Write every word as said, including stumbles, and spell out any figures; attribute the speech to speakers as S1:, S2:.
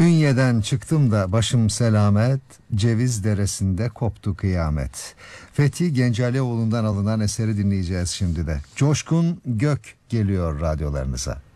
S1: Ünye'den çıktım da başım selamet, Ceviz Deresi'nde koptu kıyamet. Fethi Gencalioğlu'ndan alınan eseri dinleyeceğiz şimdi de. Coşkun Gök geliyor radyolarınıza.